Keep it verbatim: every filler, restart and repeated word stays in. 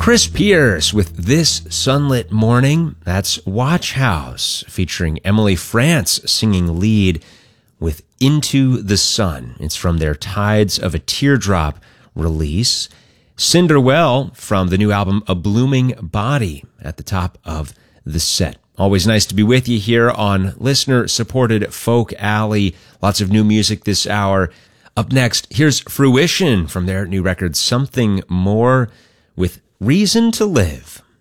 Chris Pierce with This Sunlit Morning. That's Watch House, featuring Emily France singing lead with Into the Sun. It's from their Tides of a Teardrop release. Cinderwell from the new album A Blooming Body at the top of the set. Always nice to be with you here on listener-supported Folk Alley. Lots of new music this hour. Up next, here's Fruition from their new record Something More with Reason to Live.